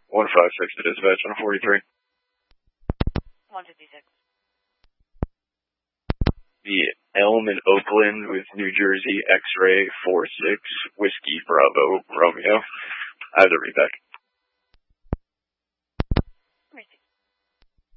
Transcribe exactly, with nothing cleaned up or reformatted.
one five six to dispatch on forty-three. one fifty-six. The Elm in Oakland with New Jersey X-ray four six Whiskey Bravo Romeo. I have the read back.